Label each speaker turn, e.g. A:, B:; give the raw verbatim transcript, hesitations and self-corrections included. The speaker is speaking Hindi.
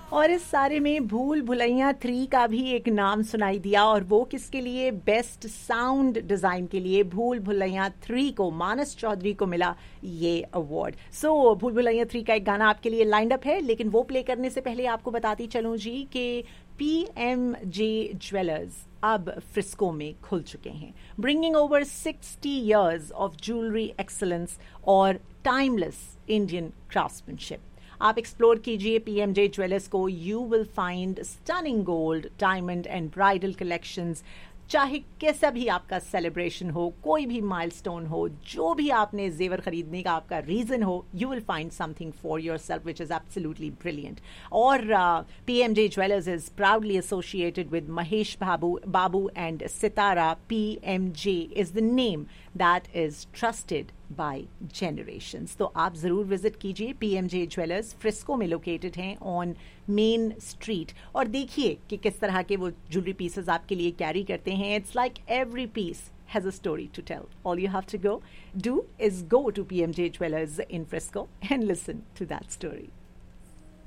A: और इस सारे में भूल भुलैया थ्री का भी एक नाम सुनाई दिया, और वो किसके लिए? बेस्ट साउंड डिजाइन के लिए भूल भुलैया थ्री को मानस चौधरी को मिला ये अवार्ड। सो so, भूल भुलैया थ्री का एक गाना आपके लिए लाइंड अप है, लेकिन वो प्ले करने से पहले आपको बताती चलूं जी कि पी एम जे ज्वेलर्स अब फ्रिस्को में खुल चुके हैं, bringing over sixty years of jewellery excellence और टाइमलेस इंडियन क्राफ्ट्समैनशिप। आप एक्सप्लोर कीजिए पीएमजे ज्वेलर्स को। You will find stunning gold, diamond and bridal collections. चाहे कैसा भी आपका सेलिब्रेशन हो, कोई भी माइलस्टोन हो, जो भी आपने जेवर खरीदने का आपका रीजन हो, you will find something for your self which is absolutely brilliant. और पीएमजे jewellers is proudly associated with Mahesh Babu Babu and Sitara. पीएमजे is the name that is trusted bye generations. तो आप जरूर विजिट कीजिए पीएमजे ज्वेलर्स, फ्रिस्को में लोकेटेड हैं ऑन मेन स्ट्रीट, और देखिए कि किस तरह के वो ज्वेलरी पीसेस आपके लिए कैरी करते हैं। It's like every piece has a story to tell. All you have to go do is go to P M J Jewelers in Frisco and listen to that story.